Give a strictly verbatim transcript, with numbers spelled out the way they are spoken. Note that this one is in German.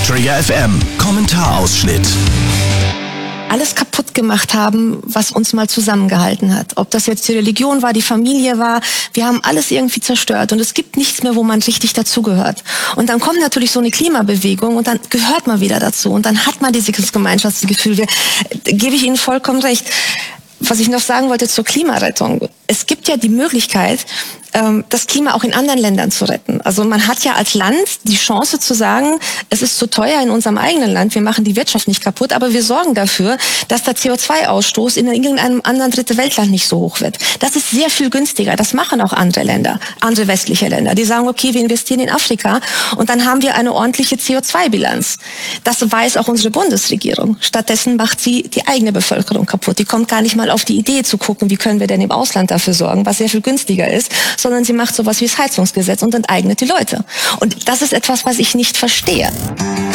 Trigger F M, Kommentarausschnitt. Alles kaputt gemacht haben, was uns mal zusammengehalten hat. Ob das jetzt die Religion war, die Familie war, wir haben alles irgendwie zerstört und es gibt nichts mehr, wo man richtig dazugehört. Und dann kommt natürlich so eine Klimabewegung und dann gehört man wieder dazu und dann hat man dieses Gemeinschaftsgefühl. Wir, äh, gebe ich Ihnen vollkommen recht. Was ich noch sagen wollte zur Klimarettung. Es gibt ja die Möglichkeit, das Klima auch in anderen Ländern zu retten. Also man hat ja als Land die Chance zu sagen, es ist zu teuer in unserem eigenen Land, wir machen die Wirtschaft nicht kaputt, aber wir sorgen dafür, dass der C O zwei Ausstoß in irgendeinem anderen dritte Weltland nicht so hoch wird. Das ist sehr viel günstiger. Das machen auch andere Länder, andere westliche Länder. Die sagen, okay, wir investieren in Afrika und dann haben wir eine ordentliche C O zwei Bilanz. Das weiß auch unsere Bundesregierung. Stattdessen macht sie die eigene Bevölkerung kaputt. Die kommt gar nicht mal auf die Idee zu gucken, wie können wir denn im Ausland dafür sorgen, was sehr viel günstiger ist, sondern sie macht sowas wie das Heizungsgesetz und enteignet die Leute. Und das ist etwas, was ich nicht verstehe.